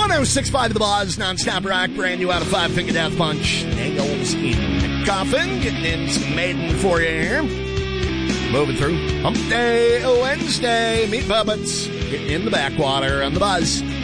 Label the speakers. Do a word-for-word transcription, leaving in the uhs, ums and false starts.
Speaker 1: one oh six point five The Buzz, non-stop rock, brand new out of Five Finger Death Punch. Angles in Coffin, getting in some Maiden for you here. Moving through Hump Day, Wednesday, Meat Puppets, getting in the backwater on The Buzz.